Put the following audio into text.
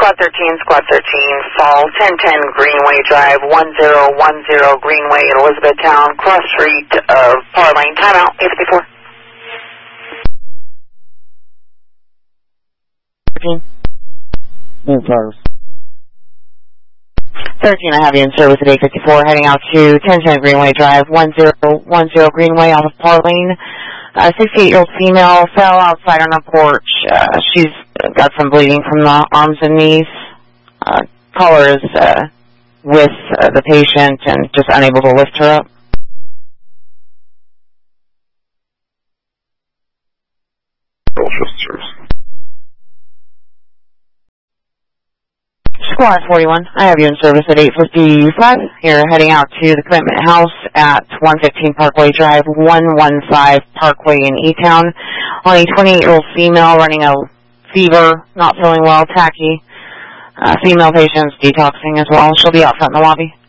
Squad 13, Fall, 1010 Greenway Drive, 1010 Greenway, Elizabethtown, cross street of Power Lane. Timeout, 854. 13. In progress. 13, I have you in service at 854, heading out to 1010 Greenway Drive, 1010 Greenway off of Power Lane. 68-year-old female fell outside on a porch. She's got some bleeding from the arms and knees. Caller is with the patient and just unable to lift her up. Squad 41, I have you in service at 855. Here, heading out to the Commitment House at 115 Parkway Drive, 115 Parkway in E-Town. On a 28-year-old female running a fever, not feeling well, tacky. Female patient's detoxing as well. She'll be out front in the lobby.